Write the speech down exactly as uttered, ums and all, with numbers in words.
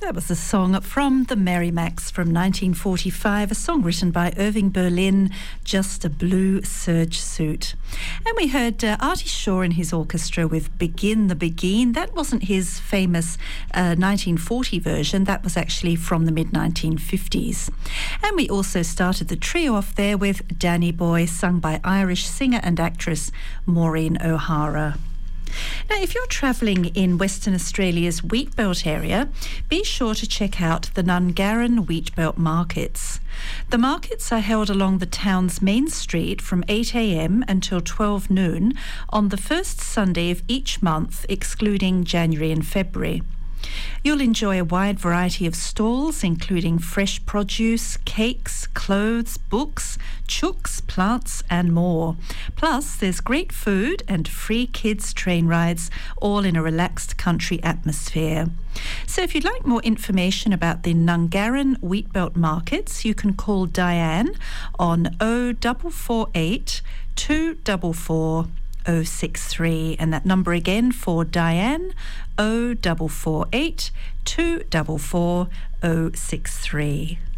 That was a song from the Merrimacs from nineteen forty-five, a song written by Irving Berlin, Just a Blue Serge Suit. And we heard uh, Artie Shaw and his orchestra with Begin the Begin. That wasn't his famous uh, nineteen forty version, that was actually from the mid nineteen fifties. And we also started the trio off there with Danny Boy, sung by Irish singer and actress Maureen O'Hara. Now, if you're travelling in Western Australia's Wheatbelt area, be sure to check out the Nungarran Wheatbelt markets. The markets are held along the town's main street from eight a m until twelve noon on the first Sunday of each month, excluding January and February. You'll enjoy a wide variety of stalls, including fresh produce, cakes, clothes, books, chooks, plants and more. Plus, there's great food and free kids' train rides, all in a relaxed country atmosphere. So if you'd like more information about the Nungarran Wheatbelt markets, you can call Diane on oh four four eight, two four four, oh six three, and that number again for Diane, oh four four eight, two four four, oh six three.